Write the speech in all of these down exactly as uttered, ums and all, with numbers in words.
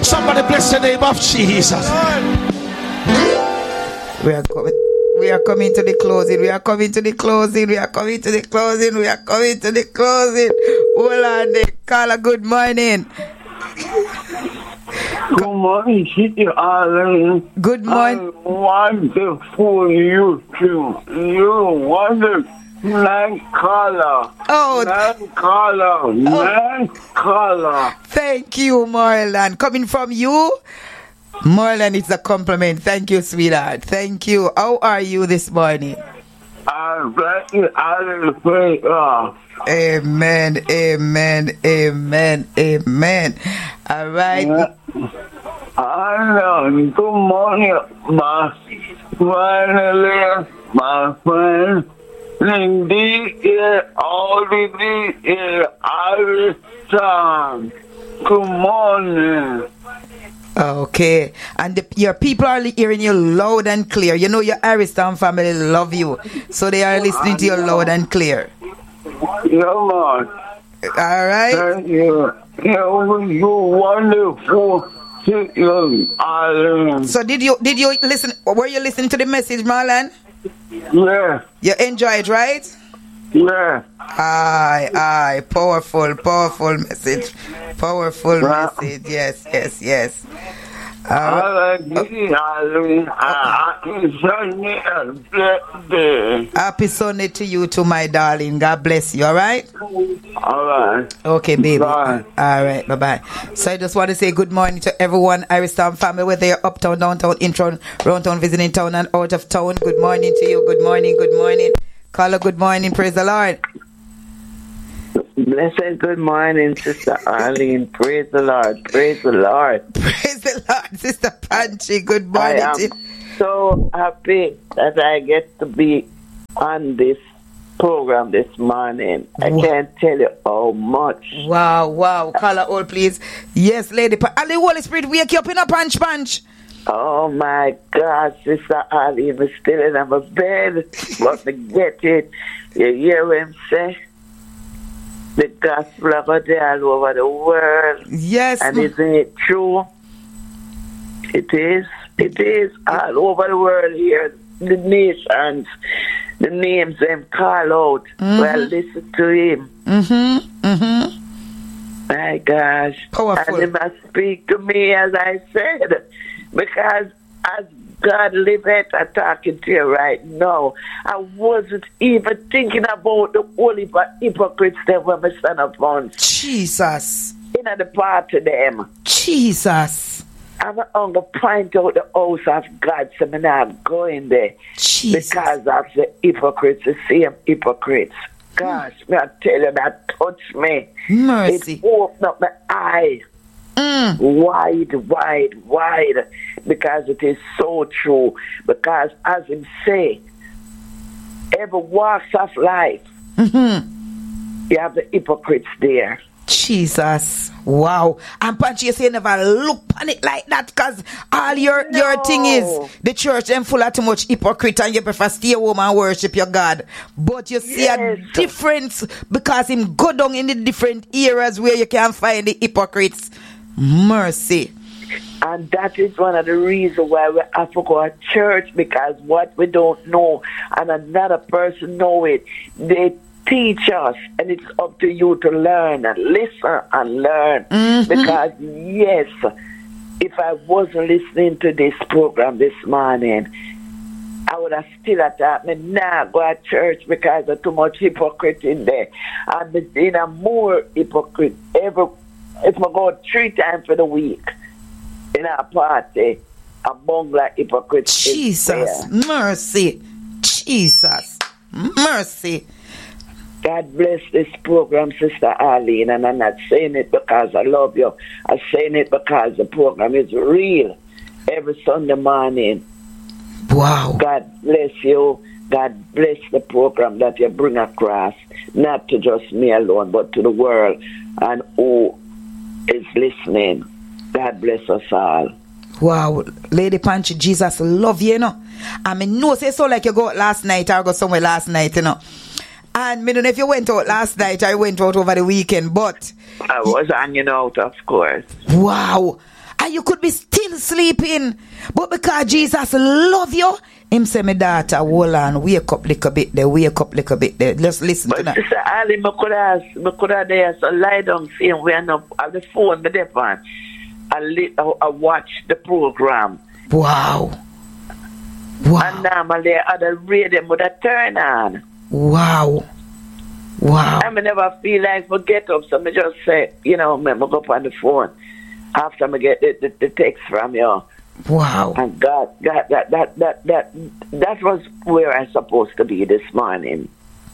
Somebody bless the name of Jesus. We are coming. We are coming to the closing. We are coming to the closing. We are coming to the closing. We are coming to the closing. Hold on, Carla. Good morning. Good morning, City Island. Good morning. I wonderful you too. You wonderful. Man Carla. Oh. Man Carla. Man Carla. Thank you, Marlon. Coming from you, Marlon, it's a compliment. Thank you, sweetheart. Thank you. How are you this morning? I'm very happy. Amen, amen, amen, amen. All right. Yeah. I know. Good morning, my finally, my friend. Indeed, yeah, all the yeah, every time. Good morning. Okay, and the, your people are hearing you loud and clear. You know your Ariston family love you, so they are listening to you loud and clear. Yeah, man. All right. Thank you. Yeah, you're wonderful. So did you did you listen? Were you listening to the message, Marlon? Yeah. You enjoy it, right? Yeah. Aye, aye. Powerful, powerful message. Powerful yeah. message. Yes, yes, yes. Uh, happy Sunday to you too, my darling. God bless you, alright? Alright. Okay, baby. Bye. Alright, bye-bye. So I just want to say good morning to everyone, Ariston family, whether you're uptown, downtown, in town, round town, visiting town and out of town. Good morning to you. Good morning, good morning. Carla, good morning. Praise the Lord. Blessed good morning, Sister Arlene. Praise the Lord. Praise the Lord. Praise the Lord, Sister Panchy. Good morning. I am so happy that I get to be on this program this morning. I wow. can't tell you how much. Wow, wow. Call her all, please. Yes, Lady Pa- and the Holy Spirit wake you up in a punch punch. Oh my God, Sister Arlene is still in my bed. But forget it. You hear him say? The gospel of God all over the world. Yes. And isn't it true? It is. It is all over the world here. The nations, the names them call out. Mm-hmm. Well, listen to him. Mm-hmm. Mm-hmm. My gosh. Powerful. And he must speak to me, as I said. Because as God liveth, I'm talking to you right now. I wasn't even thinking about the holy hypocrites that were my son upon. Jesus. In the part of them. Jesus. I'm going to point out the house of God, so I'm not going there. Jesus. Because of the hypocrites, the same hypocrites. Gosh, mm. I tell you, that touched me. Mercy. It opened up my eyes. Mm. Wide, wide, wide, because it is so true. Because as him say, every walks of life, mm-hmm. you have the hypocrites there. Jesus, wow! And Panchy, you say never look on it like that, because all your no. your thing is the church them full of too much hypocrite, and you prefer stay home and worship your God. But you see yes. a difference because him go down in the different areas where you can find the hypocrites. Mercy. And that is one of the reasons why we have to go to church, because what we don't know and another person know it, they teach us, and it's up to you to learn and listen and learn. Mm-hmm. Because yes, if I wasn't listening to this program this morning, I would have still attacked me. Nah, go to church because there's too much hypocrite in there. And there's been a more hypocrite every. If I go three times for the week in our party, among like hypocrites. Jesus, mercy. Jesus, mercy. God bless this program, Sister Arlene, and I'm not saying it because I love you. I'm saying it because the program is real every Sunday morning. Wow. God bless you. God bless the program that you bring across, not to just me alone, but to the world and who is listening. God bless us all. Wow, Lady Panchy, Jesus love you, you know. I mean, no, say so like you go out last night or go somewhere last night, you know. And I don't know if you went out last night or you went out over the weekend, but I was hanging out, of course. Wow. and you could be still sleeping. But because Jesus love you, him say, my daughter, hold on, wake up little bit there, wake up little bit there. Just listen but to that. Sister Ali, I could have, I could have there, so lie down, see him, we're not, on the phone, the deaf one. I, li- I, I watch the program. Wow. Wow. And normally, other radio would have turn on. Wow. Wow. I never feel like I get up, so I just say, you know, I go up on the phone after I get the, the, the text from you. Wow. And God, God, that, that, that, that, that was where I'm supposed to be this morning.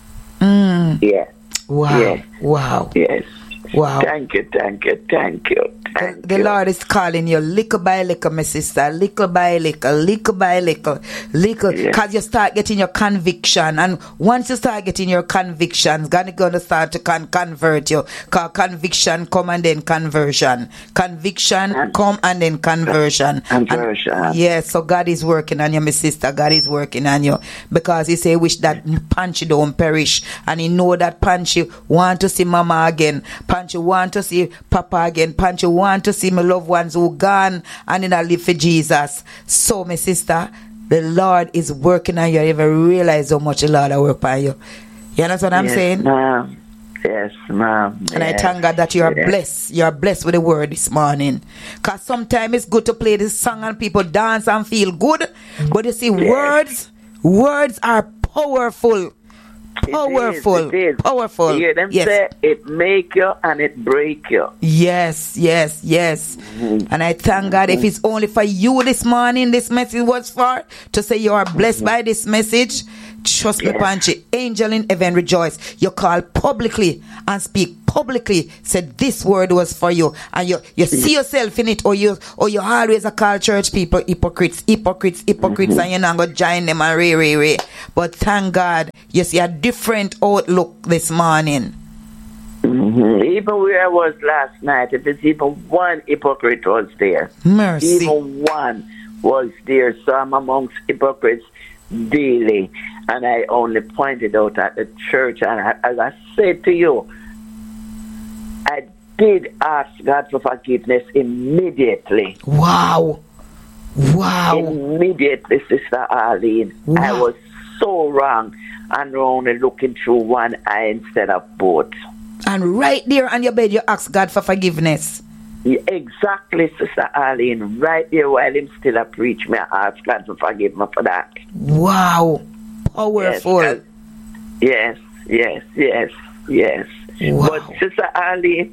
Mm. Yeah. Wow. Yes. Wow. Yes. Wow. Thank you, thank you, thank you. Thank the, the you. Lord is calling you little by little, my sister, little by little, little by little, little, because Yes. you start getting your conviction. And once you start getting your convictions, God is going to start to con- convert you. Because conviction come and then conversion. Conviction And- come and then conversion. Conversion. And, yes, so God is working on you, my sister. God is working on you. Because he say, wish that Panchy don't perish. And he know that Panchy want to see mama again. Panchy want to see papa again. Panchy want to see my loved ones who gone and then I live for Jesus. So, my sister, the Lord is working on you. I never realize how much the Lord will work on you. You understand what I'm yes, saying? Ma'am. Yes, ma'am. And yes. I thank God that you are yes. blessed. You are blessed with the word this morning. Because sometimes it's good to play this song and people dance and feel good. But you see, yes. words, words are powerful. Powerful. It is, it is. Powerful. You hear them yes. say it make you and it break you. Yes, yes, yes. Mm-hmm. And I thank God, mm-hmm. if it's only for you this morning, this message was for, to say you are blessed mm-hmm. by this message. Trust yes. me, Panchy, angel in heaven rejoice. You call publicly and speak publicly. Said this word was for you, and you you see yourself in it, or you or you always a call church people hypocrites, hypocrites, hypocrites, mm-hmm. and you're not gonna join them and re re re. But thank God, you see a different outlook this morning. Mm-hmm. Even where I was last night, if it's even one hypocrite was there, mercy, even one was there. So I'm amongst hypocrites daily. And I only pointed out at the church, and I, as I said to you, I did ask God for forgiveness immediately. Wow. Wow. Immediately, Sister Arlene. Wow. I was so wrong and only looking through one eye instead of both. And right there on your bed, you ask God for forgiveness. Yeah, exactly, Sister Arlene. Right there while him still a preach me, I ask God to forgive me for that. Wow. Powerful. Yes, yes, yes, yes, yes. Wow. But Sister Ali,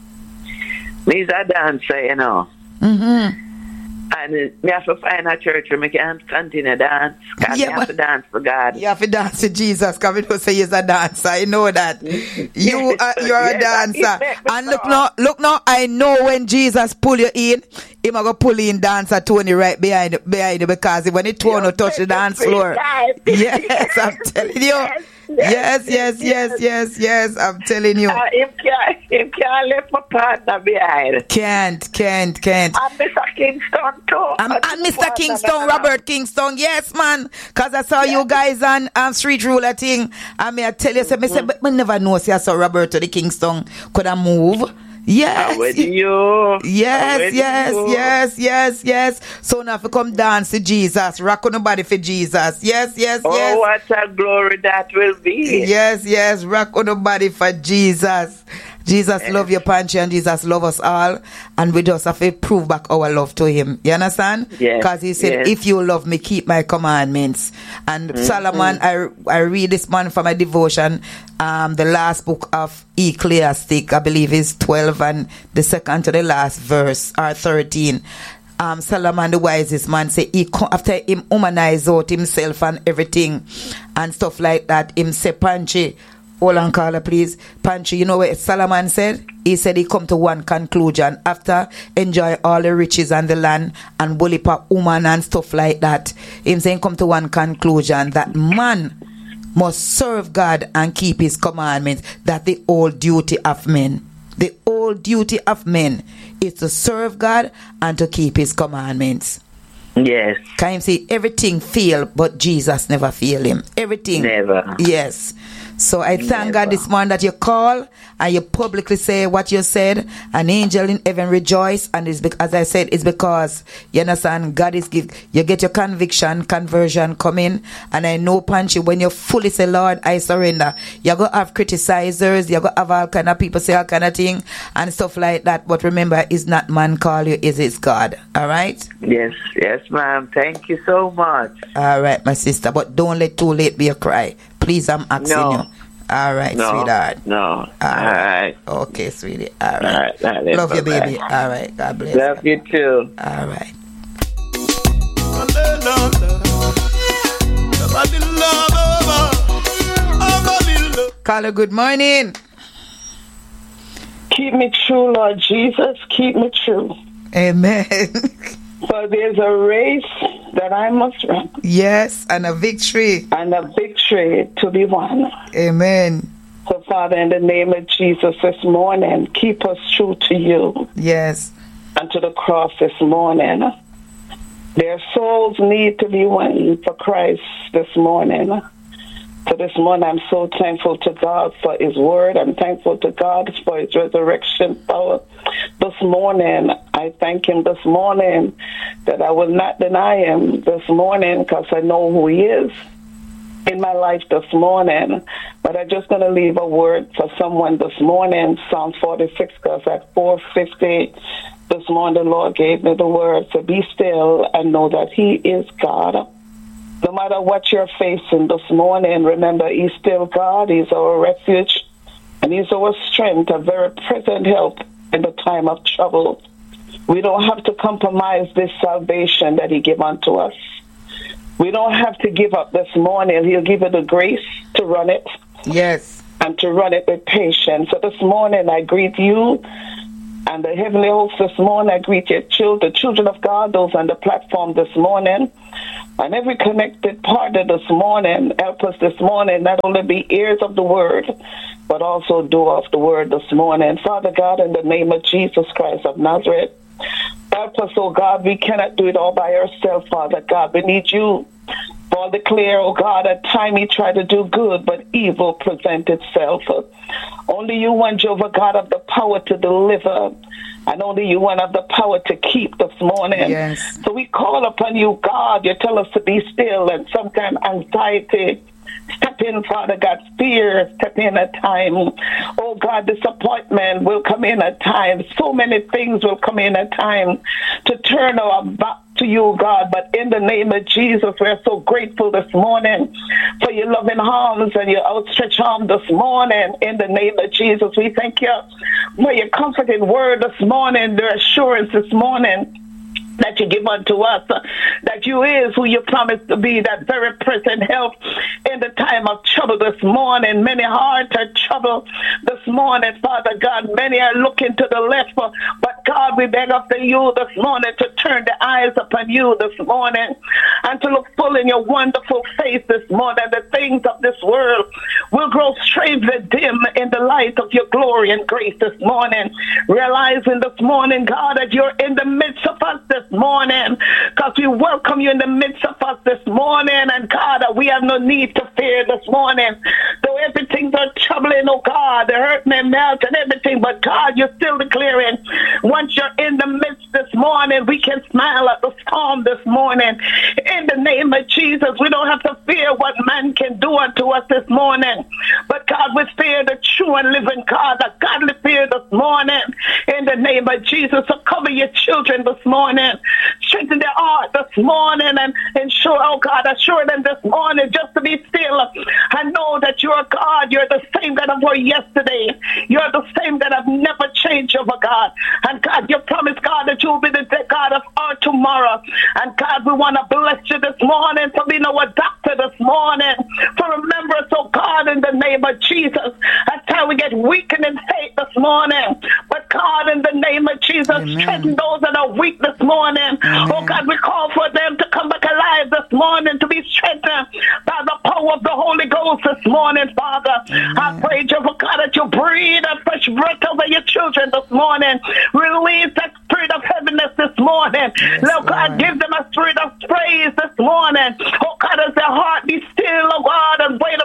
me's a dancer, you know. Mm-hmm. And me have to find a church where me can continue dance. Because yeah, me have to dance for God. You have to dance to Jesus, because we don't say he's a dancer. I know that. You are, you're a yes, dancer. And look now, look now, I know when Jesus pull you in, he might go pull in dancer Tony right behind behind you, because when he Tony touch the dance floor. Yes, I'm telling you. Yes. Yes, yes, yes, yes, yes. I'm telling you. Uh, him can't, him can't left my partner behind. Can't, can't, can't. And Mister Kingston too. And, and Mister Kingston, Robert Kingston. Yes, man. Because I saw yes. you guys on um, Street Ruler thing. And me I tell you, so me say, but me never know see I saw Roberto the Kingston could have move. Yes. With you. Yes, yes, you. yes, yes, yes. So now if you come dance to Jesus, rock on the body for Jesus. Yes, yes, oh, yes. Oh, what a glory that will be. Yes, yes, rock on the body for Jesus. Jesus yes. love your Panchy, and Jesus love us all, and we just have to prove back our love to him. You understand? Yes. Because he said, yes. if you love me, keep my commandments. And mm-hmm. Solomon, I I read this man from my devotion, um, the last book of Ecclesiastic, I believe is twelve, and the second to the last verse, or thirteen. Um, Solomon, the wisest man, say he after him humanize out himself and everything and stuff like that, him say, Panchy, hold on, caller, please. Panchy, you know what Solomon said? He said he come to one conclusion after enjoy all the riches and the land and bully pa woman and stuff like that. Him saying come to one conclusion that man must serve God and keep his commandments. That the whole duty of men. The whole duty of men is to serve God and to keep his commandments. Yes. Can you see everything fail, but Jesus never fail him. Everything. Never. Yes. So I thank Never. God this morning that you call and you publicly say what you said. An angel in heaven rejoice, and it's be- as I said, it's because you understand God is give you get your conviction, conversion coming, and I know Punchy when you fully say, Lord, I surrender. You're gonna have criticizers, you're gonna have all kind of people say all kind of thing and stuff like that. But remember, it's not man call you, is it's God. All right? Yes, yes, ma'am. Thank you so much. All right, my sister. But don't let too late be a cry. Please, I'm asking No. you. All right, No, sweetheart. no. All right. right. Okay, sweetie. All All right. right. All right. Love you, Bye-bye. baby. All right. God bless. Love you too. All right. Carla, good morning. Keep me true, Lord Jesus. Keep me true. Amen. For there's a race that I must run Yes, and a victory. and a victory to be won. Amen. So, Father, in the name of Jesus this morning, keep us true to you Yes. and to the cross this morning. Their souls need to be won for Christ this morning. So this morning, I'm so thankful to God for his word. I'm thankful to God for his resurrection power. This morning, I thank him this morning that I will not deny him this morning because I know who he is in my life this morning. But I'm just going to leave a word for someone this morning, Psalm forty-six, because at four fifty this morning, the Lord gave me the word to be still and know that he is God. No matter what you're facing this morning, remember, he's still God. He's our refuge, and he's our strength, a very present help in the time of trouble. We don't have to compromise this salvation that he gave unto us. We don't have to give up this morning. He'll give you the grace to run it. Yes. And to run it with patience. So this morning, I greet you and the heavenly host this morning. I greet your children, the children of God, those on the platform this morning. And every connected partner this morning, help us this morning not only be ears of the word, but also doer of the word this morning. Father God, in the name of Jesus Christ of Nazareth, help us, oh God. We cannot do it all by ourselves, Father God. We need you. For declare, oh God, at time he tried to do good, but evil present itself. Only you, one Jehovah God, have the power to deliver. And only you one have the power to keep this morning. Yes. So we call upon you, God. You tell us to be still, and sometimes anxiety step in, Father God. Fear step in at time. Oh God, disappointment will come in at times. So many things will come in at time to turn our back to you, God. But in the name of Jesus, we're so grateful this morning for your loving arms and your outstretched arm this morning. In the name of Jesus, we thank you for your comforting word this morning, the assurance this morning that you give unto us, uh, that you is who you promised to be, that very present help in the time of trouble this morning. Many hearts are troubled this morning, Father God. Many are looking to the left, uh, but God, we beg after you this morning to turn the eyes upon you this morning and to look full in your wonderful face this morning. The things of this world will grow strangely dim in the light of your glory and grace this morning. Realizing this morning, God, that you're in the midst of us this morning, because we welcome you in the midst of us this morning. And God, we have no need to fear this morning. Though everything's are troubling, oh God, the hurt and melt and everything, but God, you're still declaring, once you're in the midst this morning, we can smile at the storm this morning. In the name of Jesus, we don't have to fear what man can do unto us this morning. But God, we fear the true and living God, the godly fear this morning. In the name of Jesus, so cover your children this morning. Strengthen their heart this morning and ensure, oh God, assure them this morning just to be still and know that you're God. You're the same God of were yesterday. You're the same God of never changed over, God. And God, you promise, God, that you'll be the God of our tomorrow. And God, we want to bless you this morning for being our doctor this morning. For remember us, oh God, in the name of Jesus. That's how we get weakened in faith this morning. But God, in the name of Jesus, Amen. strengthen those that are weak this morning. Amen. Oh God, we call for them to come back alive this morning, to be strengthened by the power of the Holy Ghost this morning, Father. Amen. I pray, Jehovah God, that you breathe a fresh breath over your children this morning. Release that spirit of heaviness this morning. Yes, Lord God, Lord. give them a spirit of praise this morning. Oh God, as their heart be still, oh God, and wait upon you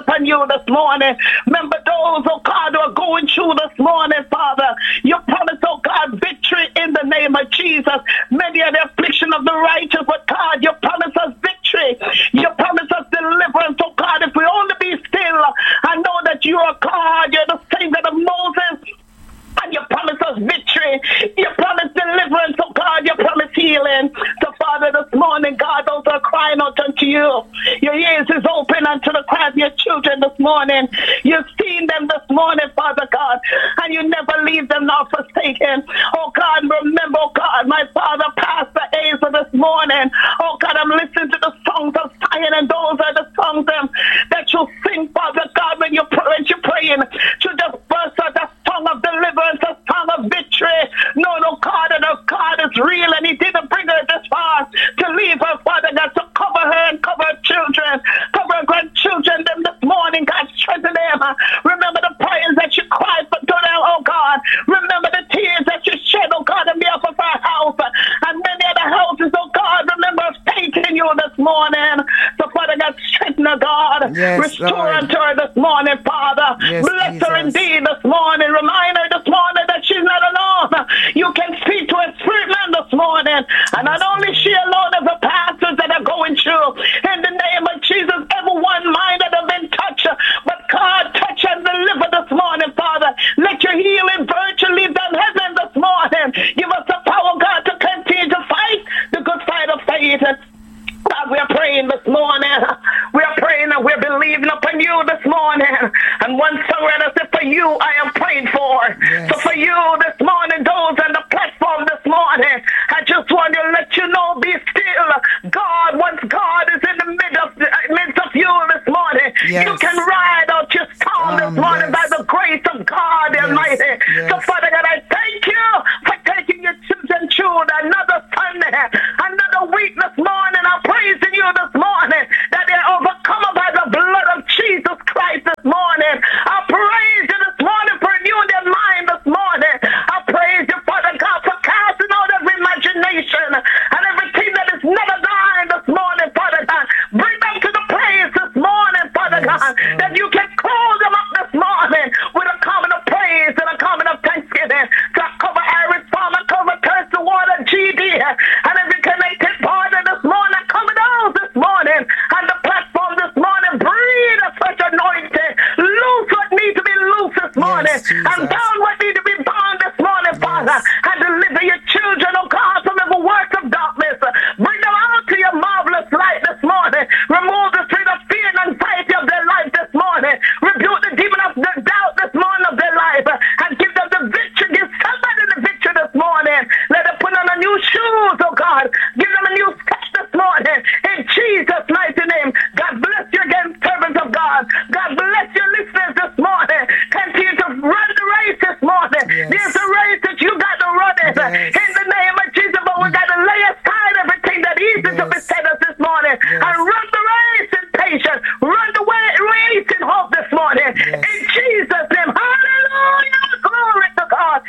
this morning. Remember those, oh God, who are going through this morning, Father. You promise, oh God, victory in the name of Jesus. Many are the affliction of the righteous, but God, you promise us victory. You promise us deliverance, oh God, if we only be still and know that you are God. You're the same God of Moses. And you promise us victory. You promise deliverance, oh God. You promise healing. So, Father, this morning, God, those are crying out unto you. Your ears is open unto the cry of your children this morning. You've seen them this morning, Father God, and you never leave them nor forsaken. Oh God, remember, oh God, my Father, Pastor Asa this morning. Oh God, I'm listening to the songs of Zion, and those are the songs um, that you sing, Father God, when you're, when you're praying. You just burst out that song of deliverance, a song of victory. No, no, God, and our God is real, and He didn't bring her this far to leave her, Father God, to cover her and cover her children, cover her grandchildren. Them this morning, God, strengthen them. Remember the prayers that you cried for to them, oh God. Remember the tears that you shed, oh God, on behalf of our house and many other houses, oh God. Remember faith in you this morning. So, Father God, strengthen her, God. Yes, restore Lord. unto her this morning, Father. Yes, Bless Jesus. her indeed this morning. Remind her this morning that she's not alone. You can speak to a spirit man this morning. And not only she alone, as the pastors that are going through. In the name of Jesus, everyone mind that have been touched. But God, touch and deliver this morning, Father. Let your healing virtue leave them heaven this morning. Give us the power, God, to continue to fight the good fight of faith. God, we are praying this morning. We are praying and we're believing upon you this morning. And one songwriter said, for you I am praying for. Yes. So for you this morning, those on the platform this morning, I just want to let you know, be still. God, once God is in the midst of, the, midst of you this morning, Yes. you can ride out your storm Um, this morning yes. by the grace of God Yes. Almighty. Yes. So Father God, I thank you for taking your children through another Sunday, another week this morning. I'm praising you this morning that they're overcome by the blood of Jesus Christ this morning. I praise you this morning for renewing their mind this morning. I praise you, Father God, for casting out every imagination and everything that is not of thine this morning, Father God. Bring them to the place this morning, Father Yes, God, Lord. that you can call them up this morning with a comment of praise and a comment of thanksgiving. To cover Iris Farmer, cover Thursday Water, G D, and every connected partner this morning. Cover those this morning and the platform this morning. Breathe a fresh anointing. Loose what needs to be loose this morning. Jesus. And bound what needs to be bound this morning, Father. And deliver your children, oh God, from every work of darkness. Bring them out to your marvelous light this morning. Remove the spirit of fear and anxiety of their life this morning. Rebuke the demon of the doubt this morning of their life. And give them the victory. Give somebody the victory this morning. Let them put on a new shoes, oh God. Give them a new step this morning. In Jesus' mighty name. God bless you again, servants of God. God bless your listeners this morning. Continue to run the race this morning. Yes. There's a race that you got to run it. Yes. In the name of Jesus, but we got to lay aside everything that easy to Yes. beset us this morning. Yes. And run the race in patience. Run the way, race in hope this morning. Yes. In Jesus' name. Hallelujah. Glory to God.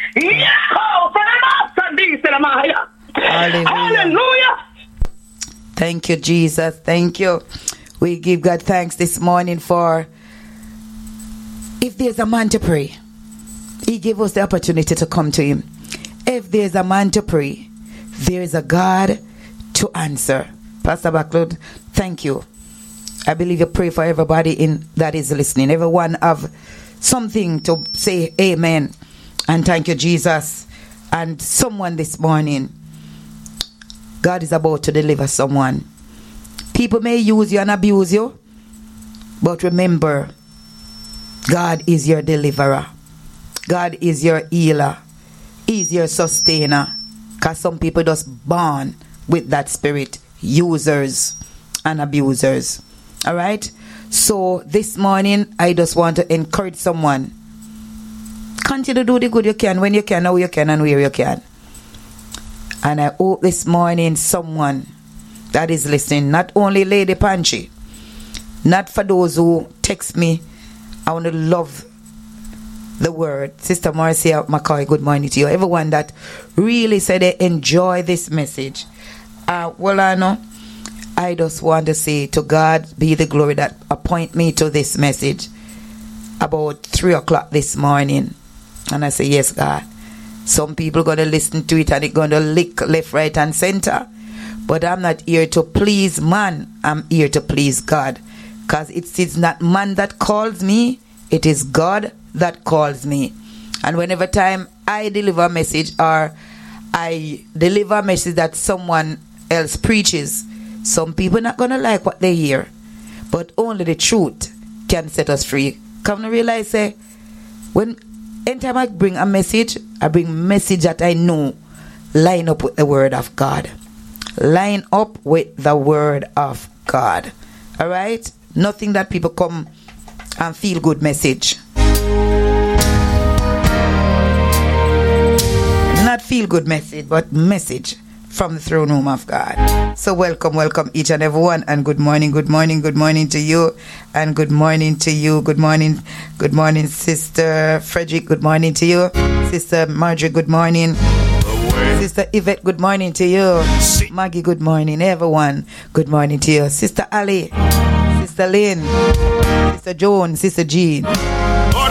Hallelujah. Hallelujah. Hallelujah. Thank you, Jesus. Thank you. We give God thanks this morning for, if there's a man to pray, He gave us the opportunity to come to Him. If there's a man to pray, there is a God to answer. Pastor Backlund, thank you. I believe you pray for everybody in that is listening. Everyone have something to say amen. And thank you, Jesus. And someone this morning, God is about to deliver someone. People may use you and abuse you, but remember, God is your deliverer. God is your healer. He's your sustainer. Because some people just born with that spirit. Users and abusers. Alright? So this morning, I just want to encourage someone. Continue to do the good you can, when you can, how you can, and where you can. And I hope this morning someone that is listening, not only Lady Panchi, not for those who text me, I want to love the word. Sister Marcia McCoy, good morning to you. Everyone that really said they enjoy this message. Uh, well, I know, I just want to say to God be the glory that appoint me to this message. about three o'clock this morning. And I say, yes, God. Some people going to listen to it and it's going to lick left, right, and center. But I'm not here to please man. I'm here to please God. Because it is not man that calls me. It is God that calls me. And whenever time I deliver a message or I deliver a message that someone else preaches, some people not going to like what they hear. But only the truth can set us free. Come to realize, say, when anytime I bring a message, I bring message that I know line up with the word of God. Line up with the word of God. All right? Nothing that people come and feel good message. Not feel good message, but message from the throne room of God. So welcome, welcome each and everyone, and good morning, good morning, good morning to you, and good morning to you, good morning, good morning, Sister Frederick, good morning to you, Sister Marjorie, good morning, Sister Yvette, good morning to you, Maggie, good morning, everyone, good morning to you, Sister Ali, Sister Lynn, Sister Joan, Sister Jean,